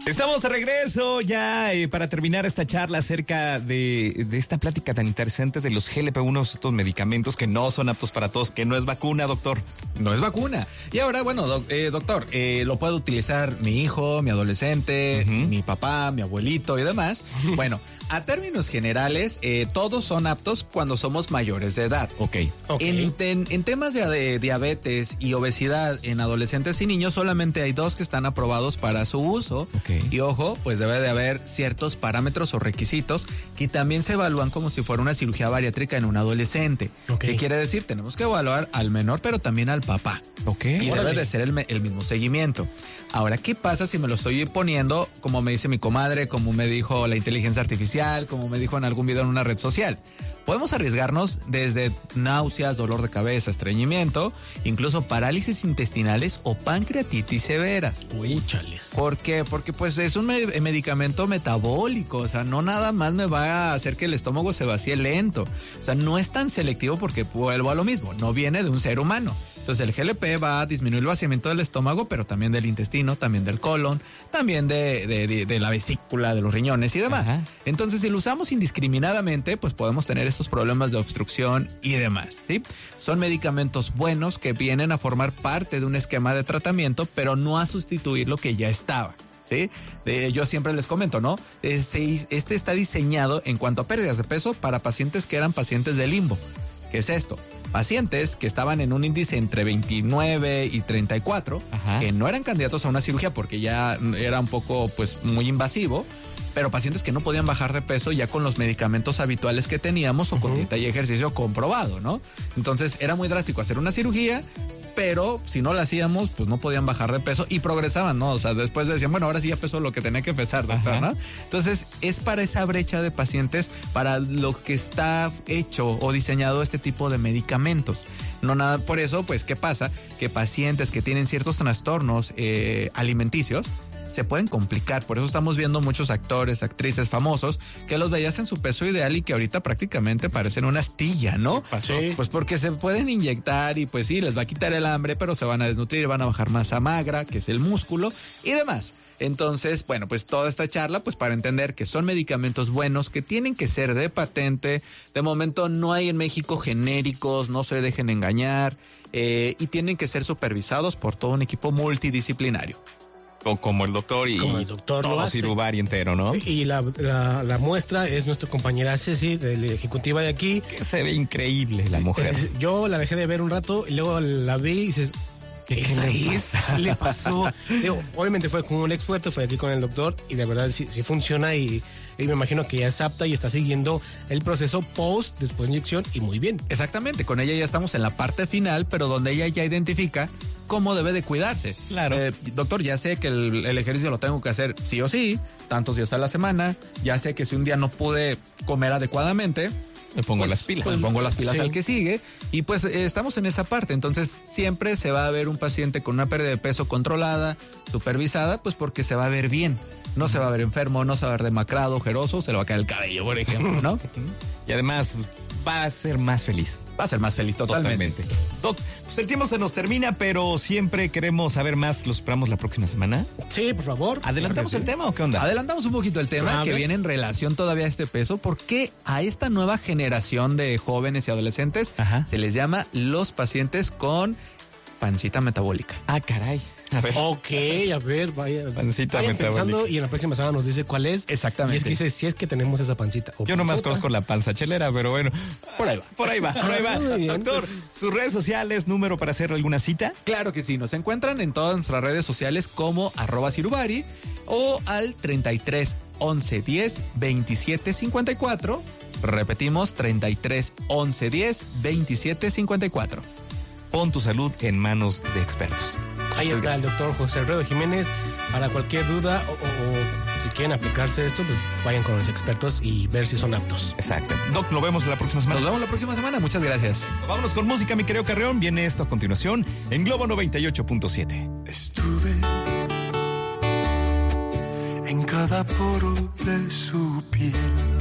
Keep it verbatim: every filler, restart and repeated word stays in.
Estamos de regreso ya eh, para terminar esta charla acerca de, de esta plática tan interesante de los G L P uno, estos medicamentos que no son aptos para todos, que no es vacuna, doctor. No es vacuna. Y ahora, bueno, doc, eh, doctor, eh, lo puede utilizar mi hijo, mi adolescente, uh-huh. mi papá, mi abuelito y demás. Bueno, a términos generales, eh, todos son aptos cuando somos mayores de edad. Ok. okay. En, en, en temas de, de diabetes y obesidad en adolescentes y niños, solamente hay dos que están aprobados para su uso. Okay. Y ojo, pues debe de haber ciertos parámetros o requisitos que también se evalúan como si fuera una cirugía bariátrica en un adolescente. Okay. ¿Qué quiere decir? Tenemos que evaluar al menor, pero también al papá. Ok. Y Órale. debe de ser el, el mismo seguimiento. Ahora, ¿qué pasa si me lo estoy poniendo, como me dice mi comadre, como me dijo la inteligencia artificial, como me dijo en algún video en una red social? Podemos arriesgarnos desde náuseas, dolor de cabeza, estreñimiento, incluso parálisis intestinales o pancreatitis severas. Uy, chales. ¿Por qué? Porque pues es un me- medicamento metabólico, o sea, no nada más me va a hacer que el estómago se vacíe lento. O sea, no es tan selectivo porque vuelvo a lo mismo, no viene de un ser humano. Entonces el G L P va a disminuir el vaciamiento del estómago, pero también del intestino, también del colon, también de, de, de, de la vesícula, de los riñones y demás. Ajá. Entonces, si lo usamos indiscriminadamente, pues podemos tener estos problemas de obstrucción y demás, ¿sí? Son medicamentos buenos que vienen a formar parte de un esquema de tratamiento, pero no a sustituir lo que ya estaba. ¿Sí? De, yo siempre les comento, ¿no? Este, este está diseñado en cuanto a pérdidas de peso para pacientes que eran pacientes de limbo. ¿Qué es esto? Pacientes que estaban en un índice entre veintinueve y treinta y cuatro, Ajá. que no eran candidatos a una cirugía porque ya era un poco, pues, muy invasivo, pero pacientes que no podían bajar de peso ya con los medicamentos habituales que teníamos o con uh-huh. dieta y ejercicio comprobado, ¿no? Entonces era muy drástico hacer una cirugía, pero si no la hacíamos, pues no podían bajar de peso y progresaban, ¿no? O sea, después decían, bueno, ahora sí ya pesó lo que tenía que pesar, doctor, Ajá. ¿no? Entonces, es para esa brecha de pacientes, para lo que está hecho o diseñado este tipo de medicamentos. No nada, por eso, pues, ¿qué pasa? Que pacientes que tienen ciertos trastornos eh, alimenticios, se pueden complicar. Por eso estamos viendo muchos actores, actrices famosos que los veías en su peso ideal y que ahorita prácticamente parecen una astilla, ¿no? ¿Pasó? Sí. Pues porque se pueden inyectar y pues sí, les va a quitar el hambre, pero se van a desnutrir, van a bajar masa magra, que es el músculo y demás. Entonces, bueno, pues toda esta charla, pues para entender que son medicamentos buenos, que tienen que ser de patente. De momento no hay en México genéricos, no se dejen engañar, eh, y tienen que ser supervisados por todo un equipo multidisciplinario. O como el doctor y como el doctor todo Sirubari entero, ¿no? Y la, la, la muestra es nuestra compañera Ceci, de la ejecutiva de aquí. Que se ve increíble la mujer. Eh, yo la dejé de ver un rato y luego la vi y dices, ¿qué, ¿Qué le, es? ¿Qué le pasó? Digo, obviamente fue con un experto, fue aquí con el doctor y de verdad sí, sí funciona y, y me imagino que ya es apta y está siguiendo el proceso post, después de inyección y muy bien. Exactamente, con ella ya estamos en la parte final, pero donde ella ya identifica cómo debe de cuidarse. Claro. Eh, doctor, ya sé que el, el ejercicio lo tengo que hacer sí o sí, tantos días a la semana, ya sé que si un día no pude comer adecuadamente, me pongo pues, las pilas. Pues me pongo las pilas sí. al que sigue y pues eh, estamos en esa parte. Entonces siempre se va a ver un paciente con una pérdida de peso controlada, supervisada, pues porque se va a ver bien. No uh-huh. se va a ver enfermo, no se va a ver demacrado, ojeroso, se le va a caer el cabello, por ejemplo, ¿no? Y además va a ser más feliz. Va a ser más feliz totalmente. totalmente. Doc, pues el tiempo se nos termina, pero siempre queremos saber más. ¿Los esperamos la próxima semana? Sí, por favor. ¿Adelantamos el tema o qué onda? Adelantamos un poquito el tema, que viene en relación todavía a este peso, porque a esta nueva generación de jóvenes y adolescentes Ajá. se les llama los pacientes con pancita metabólica. Ah, caray. A ver. Ok, a ver, vaya. Pancita vayan metabólica. Pensando y en la próxima semana nos dice cuál es. Exactamente. Y es que dice si es que tenemos esa pancita. Yo nomás conozco la panza chelera, pero bueno. Por ahí va. Por ahí va, por ahí va. Doctor, sus redes sociales, número para hacer alguna cita. Claro que sí, nos encuentran en todas nuestras redes sociales como arroba Sirubari o al treinta y tres once diez veintisiete cincuenta y cuatro. Repetimos, treinta y tres once diez veintisiete cincuenta y cuatro. Pon tu salud en manos de expertos. Ahí Muchas está gracias. El doctor José Alfredo Jiménez. Para cualquier duda o, o, o si quieren aplicarse esto, pues vayan con los expertos y ver si son aptos. Exacto. Doc, nos vemos la próxima semana. Nos vemos la próxima semana. Muchas gracias. Vámonos con música, mi querido Carreón. Viene esto a continuación en Globo noventa y ocho punto siete. Estuve en cada poro de su piel.